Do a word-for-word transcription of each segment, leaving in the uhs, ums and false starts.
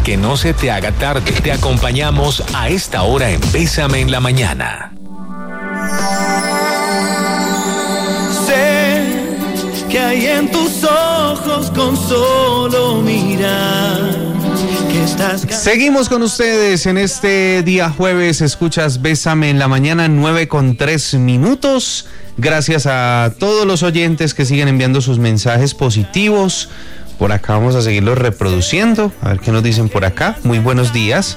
Que no se te haga tarde. Te acompañamos a esta hora en Bésame en la Mañana. Sé que hay en tus ojos con solo mirar. Estás... Seguimos con ustedes en este día jueves. Escuchas Bésame en la Mañana, nueve con tres minutos. Gracias a todos los oyentes que siguen enviando sus mensajes positivos. Por acá vamos a seguirlos reproduciendo. A ver qué nos dicen por acá. Muy buenos días.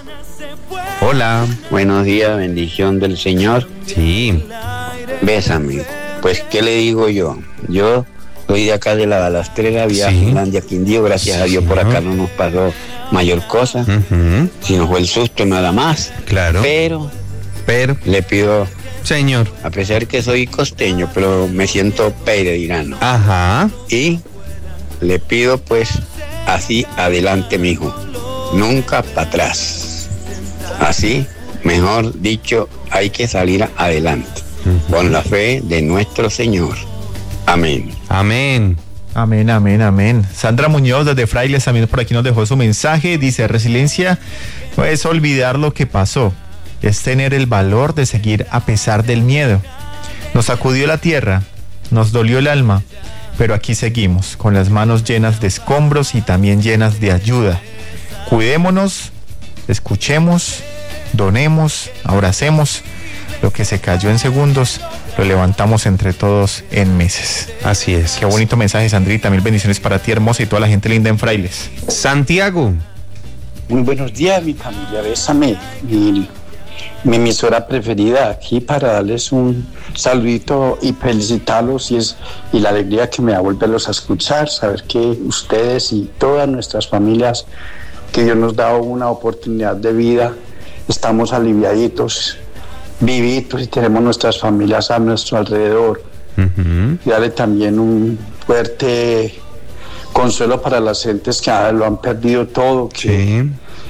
Hola. Buenos días, bendición del Señor. Sí. Bésame. Pues, ¿qué le digo yo? Yo soy de acá de la Balastrera, vía Sí. Finlandia, Quindío. Gracias Sí, a Dios por señor. acá no nos pasó mayor cosa. Uh-huh. Sino fue el susto nada más. Claro. Pero Pero, le pido, señor. a pesar que soy costeño, pero me siento peregrino. Ajá. Y le pido pues así adelante, mijo. Nunca para atrás. Así, mejor dicho, hay que salir adelante. Uh-huh. Con la fe de nuestro Señor. Amén. Amén. Amén, amén, amén. Sandra Muñoz desde Frailes también por aquí nos dejó su mensaje. Dice, resiliencia no es olvidar lo que pasó, es tener el valor de seguir a pesar del miedo. Nos sacudió la tierra, nos dolió el alma, pero aquí seguimos, con las manos llenas de escombros y también llenas de ayuda. Cuidémonos, escuchemos, donemos, abracemos. Lo que se cayó en segundos, lo levantamos entre todos en meses. Así es. Qué bonito mensaje, Sandrita. Mil bendiciones para ti, hermosa, y toda la gente linda en Frailes. Santiago. Muy buenos días, mi familia. Bésame, mi, mi emisora preferida, aquí para darles un saludito y felicitarlos y, es, y la alegría que me da volverlos a escuchar, saber que ustedes y todas nuestras familias, que Dios nos da una oportunidad de vida, estamos aliviaditos, vivitos y tenemos nuestras familias a nuestro alrededor. Uh-huh. Y darle también un fuerte consuelo para las gentes que ah, lo han perdido todo, que, Sí.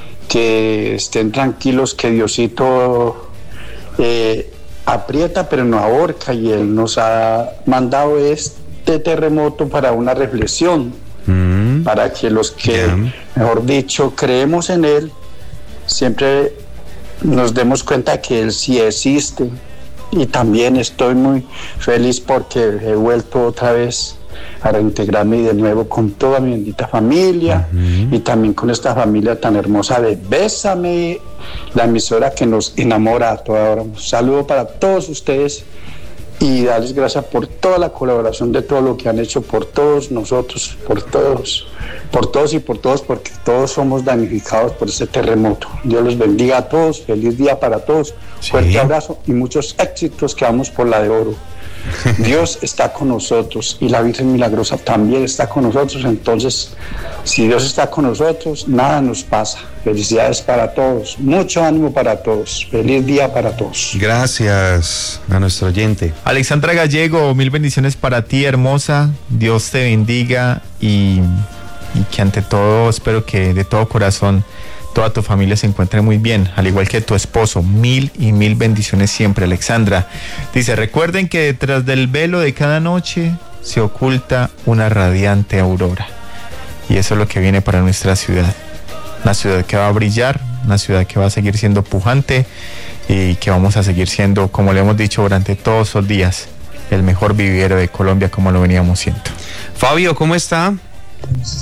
que estén tranquilos, que Diosito eh, aprieta pero no ahorca, y Él nos ha mandado este terremoto para una reflexión, Mm. para que los que, Yeah. mejor dicho, creemos en Él, siempre nos demos cuenta que Él sí existe. Y también estoy muy feliz porque he vuelto otra vez a reintegrarme de nuevo con toda mi bendita familia, uh-huh. y también con esta familia tan hermosa de Bésame, la emisora que nos enamora a toda hora. Un saludo para todos ustedes y darles gracias por toda la colaboración de todo lo que han hecho por todos nosotros, por todos, por todos y por todos, porque todos somos damnificados por este terremoto. Dios los bendiga a todos, feliz día para todos, sí. Fuerte abrazo y muchos éxitos, que vamos por la de oro. Dios está con nosotros y la Virgen Milagrosa también está con nosotros. Entonces, si Dios está con nosotros, nada nos pasa. Felicidades para todos, mucho ánimo para todos, feliz día para todos. Gracias a nuestro oyente. Alexandra Gallego, mil bendiciones para ti, hermosa. Dios te bendiga y, y que ante todo, espero que de todo corazón toda tu familia se encuentre muy bien, al igual que tu esposo. Mil y mil bendiciones siempre, Alexandra. Dice, recuerden que detrás del velo de cada noche se oculta una radiante aurora. Y eso es lo que viene para nuestra ciudad. Una ciudad que va a brillar, una ciudad que va a seguir siendo pujante y que vamos a seguir siendo, como le hemos dicho durante todos los días, el mejor vivero de Colombia, como lo veníamos siendo. Fabio, ¿cómo está?